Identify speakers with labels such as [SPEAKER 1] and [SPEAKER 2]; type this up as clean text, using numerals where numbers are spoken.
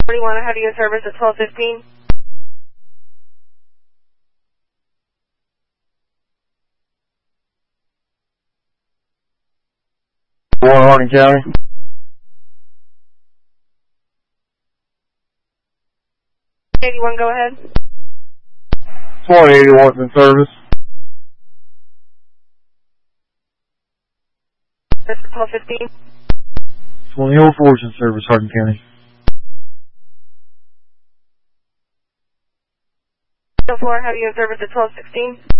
[SPEAKER 1] 41, I have you in service at 12:15.
[SPEAKER 2] Harding County.
[SPEAKER 1] 81, go ahead.
[SPEAKER 2] 181's in service.
[SPEAKER 1] That's 12:15.
[SPEAKER 2] 2004's in service, Harding County.
[SPEAKER 1] 04, I have you in service at 12:16.